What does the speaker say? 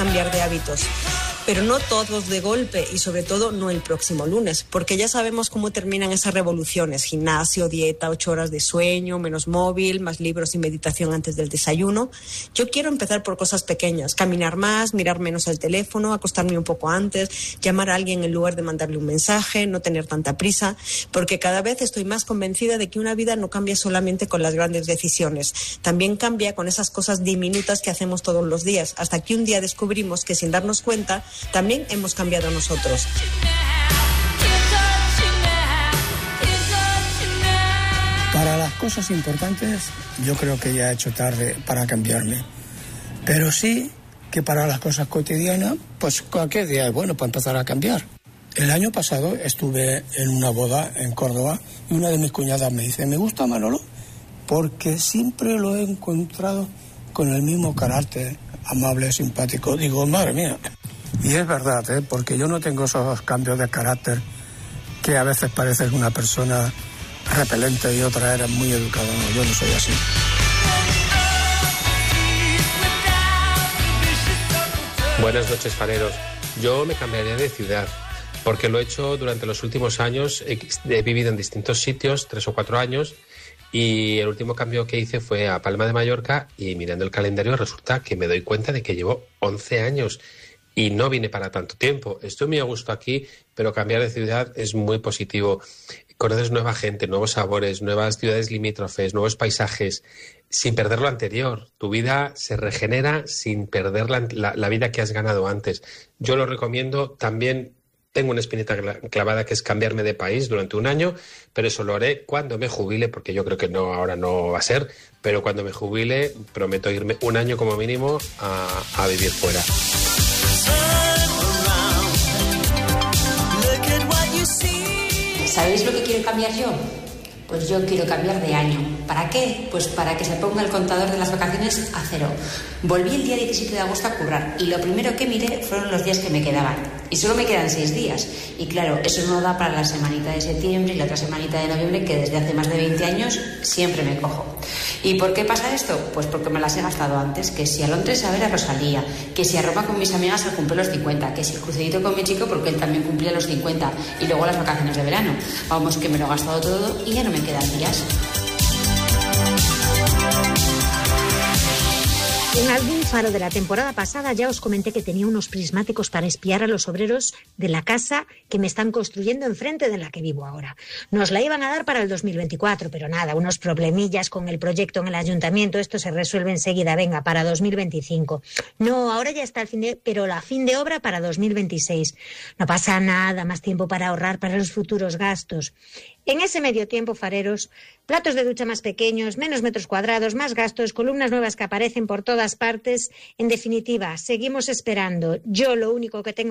cambiar de hábitos. Pero no todos de golpe y sobre todo no el próximo lunes, porque ya sabemos cómo terminan esas revoluciones: gimnasio, dieta, 8 horas de sueño, menos móvil, más libros y meditación antes del desayuno. Yo quiero empezar por cosas pequeñas: caminar más, mirar menos el teléfono, acostarme un poco antes, llamar a alguien en lugar de mandarle un mensaje, no tener tanta prisa, porque cada vez estoy más convencida de que una vida no cambia solamente con las grandes decisiones, también cambia con esas cosas diminutas que hacemos todos los días, hasta que un día descubrimos que sin darnos cuenta también hemos cambiado nosotros. Para las cosas importantes, yo creo que ya he hecho tarde para cambiarme. Pero sí que para las cosas cotidianas, pues cualquier día es bueno para empezar a cambiar. El año pasado estuve en una boda en Córdoba y una de mis cuñadas me dice: me gusta Manolo porque siempre lo he encontrado con el mismo carácter, amable, simpático. Digo, madre mía. Y es verdad, porque yo no tengo esos cambios de carácter que a veces pareces una persona repelente y otra eres muy educado. No, yo no soy así. Buenas noches, fareros. Yo me cambiaría de ciudad, porque lo he hecho durante los últimos años. He vivido en distintos sitios, 3 o 4 años, y el último cambio que hice fue a Palma de Mallorca, y mirando el calendario resulta que me doy cuenta de que llevo 11 años y no vine para tanto tiempo. Estoy muy a gusto aquí, pero cambiar de ciudad es muy positivo. Conoces nueva gente, nuevos sabores, nuevas ciudades limítrofes, nuevos paisajes, sin perder lo anterior. Tu vida se regenera sin perder la vida que has ganado antes. Yo lo recomiendo. También tengo una espinita clavada, que es cambiarme de país durante un año, pero eso lo haré cuando me jubile, porque yo creo que no, ahora no va a ser, pero cuando me jubile prometo irme un año como mínimo a vivir fuera. ¿Sabéis lo que quiero cambiar yo? Pues yo quiero cambiar de año. ¿Para qué? Pues para que se ponga el contador de las vacaciones a 0. Volví el día 17 de agosto a currar y lo primero que miré fueron los días que me quedaban. Y solo me quedan 6 días. Y claro, eso no da para la semanita de septiembre y la otra semanita de noviembre, que desde hace más de 20 años siempre me cojo. ¿Y por qué pasa esto? Pues porque me las he gastado antes. Que si a Londres a ver a Rosalía, que si a Roma con mis amigas al cumplir los 50, que si el crucerito con mi chico porque él también cumplía los 50, y luego las vacaciones de verano. Vamos, que me lo he gastado todo y ya no me quedan días. En algún faro de la temporada pasada ya os comenté que tenía unos prismáticos para espiar a los obreros de la casa que me están construyendo enfrente de la que vivo ahora. Nos la iban a dar para el 2024, pero nada, unos problemillas con el proyecto en el ayuntamiento, esto se resuelve enseguida, venga, para 2025. No, ahora ya está pero la fin de obra para 2026. No pasa nada, más tiempo para ahorrar para los futuros gastos. En ese medio tiempo, fareros, platos de ducha más pequeños, menos metros cuadrados, más gastos, columnas nuevas que aparecen por todas partes. En definitiva, seguimos esperando. Yo lo único que tengo